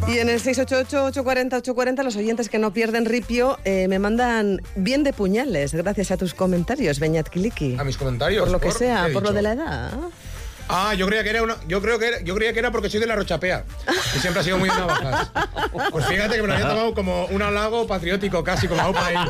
Y en el 688-840-840 los oyentes que no pierden ripio me mandan bien de puñales gracias a tus comentarios, Beñat Kiliki. ¿A mis comentarios? Por lo que sea, por lo de la edad. Ah, yo creía que era porque soy de la Rochapea, que siempre ha sido muy de navajas. Pues fíjate que me lo había tomado como un halago patriótico, casi como aupa ahí.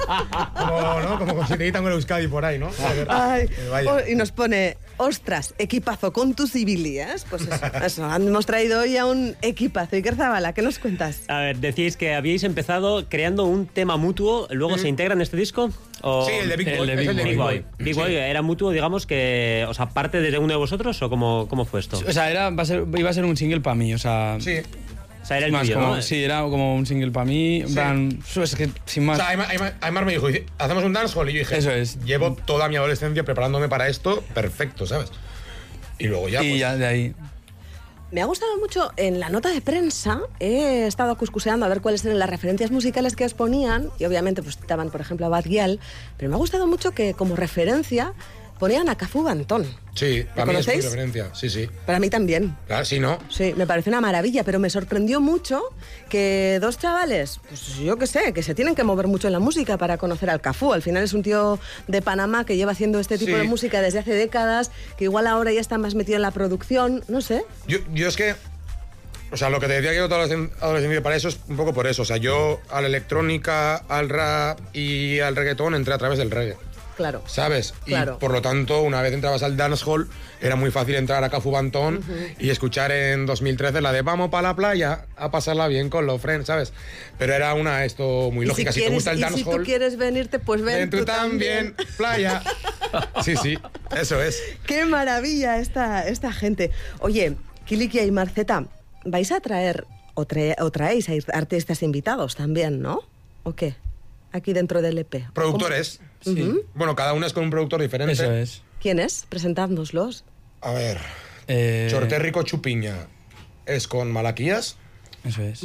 Como si te quitan con Euskadi por ahí, ¿no? Ay, y nos pone, ostras, equipazo con tus civilías. Pues eso, hemos traído hoy a un equipazo. Iker Zabala, ¿qué nos cuentas? A ver, decís que habíais empezado creando un tema mutuo, ¿luego se integra en este disco? ¿O sí, el de Big Boy. Big Boy era mutuo, digamos que, o sea, parte desde uno de vosotros o cómo fue esto? O sea, iba a ser un single para mí, o sea... Sí. O sea, era el tuyo, como, ¿no? Sí, era como un single para mí. Sí. Es que sin más... O sea, Aymar me dijo, hacemos un dancehall, y yo dije, eso es. Llevo toda mi adolescencia preparándome para esto, perfecto, ¿sabes? Y luego ya, Y ya de ahí... Me ha gustado mucho, en la nota de prensa, he estado cuscuseando a ver cuáles eran las referencias musicales que os ponían, y obviamente pues citaban, por ejemplo, a Bad Gyal, pero me ha gustado mucho que como referencia ponían a Cafú Bantón. Sí, para mí es mi conocéis? referencia, sí. Para mí también. Claro, sí, ¿no? Sí, me parece una maravilla, pero me sorprendió mucho que dos chavales, pues yo qué sé, que se tienen que mover mucho en la música para conocer al Cafú. Al final es un tío de Panamá que lleva haciendo este tipo de música desde hace décadas, que igual ahora ya está más metido en la producción, no sé. Yo es que, o sea, lo que te decía que yo toda adolescencia para eso es un poco por eso. O sea, yo a la electrónica, al rap y al reggaetón entré a través del reggae. Claro. ¿Sabes? Claro. Y por lo tanto, una vez entrabas al dancehall, era muy fácil entrar a Cafú Bantón y escuchar en 2013 la de vamos para la playa a pasarla bien con los friends, ¿sabes? Pero era esto muy lógica. Si te gusta el dancehall... si tú quieres venirte, pues ven tú también, playa. Sí, eso es. ¡Qué maravilla esta gente! Oye, Kiliki y Marceta, ¿vais a traer o traéis a artistas invitados también, no? ¿O qué? Aquí dentro del EP. Productores. Sí. Bueno, cada uno es con un productor diferente. Eso es. ¿Quién es? Presentádnoslos. A ver. Chorterrico Chupiña es con Malaquías. Eso es.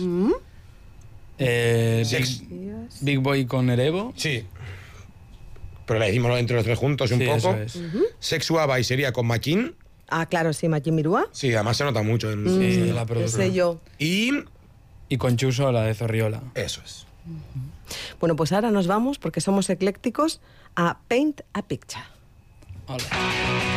Big Boy con Erebo. Sí. Pero le hicimos entre los tres juntos un poco. Eso es. Sexuaba y sería con Maquín. Ah, claro, sí, Maquín Mirúa. Sí, además se nota mucho en la Ese producción. yo. Y con Chuso, la de Zorriola. Eso es. Bueno, pues ahora nos vamos, porque somos eclécticos, a Paint a Picture. Hola.